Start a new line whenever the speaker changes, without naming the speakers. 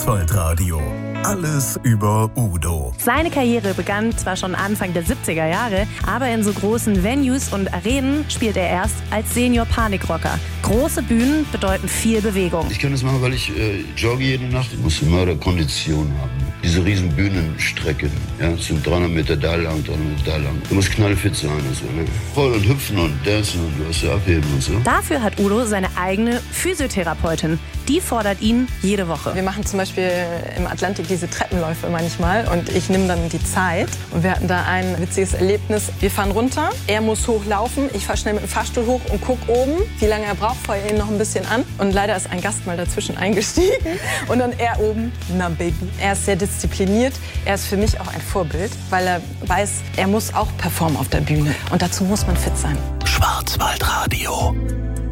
Schwarzwaldradio. Alles über Udo.
Seine Karriere begann zwar schon Anfang der 70er Jahre, aber in so großen Venues und Arenen spielt er erst als Senior-Panikrocker. Große Bühnen bedeuten viel Bewegung.
Ich kann das machen, weil ich jogge jede Nacht. Ich muss Mörderkondition haben. Diese riesen Bühnenstrecken, ja, sind 300 Meter da lang, 300 Meter da lang. Du musst knallfit sein. Also, ne? Voll und hüpfen und dancen und du hast ja abheben und so.
Dafür hat Udo seine eigene Physiotherapeutin. Die fordert ihn jede Woche.
Wir machen zum Beispiel im Atlantik diese Treppenläufe manchmal und ich nehme dann die Zeit. Und wir hatten da ein witziges Erlebnis. Wir fahren runter, er muss hochlaufen, ich fahre schnell mit dem Fahrstuhl hoch und gucke oben, wie lange er braucht, feuere ihn noch ein bisschen an. Und leider ist ein Gast mal dazwischen eingestiegen und dann er oben, na Baby. Er ist sehr diszipliniert, er ist für mich auch ein Vorbild, weil er weiß, er muss auch performen auf der Bühne und dazu muss man fit sein.
Schwarzwaldradio.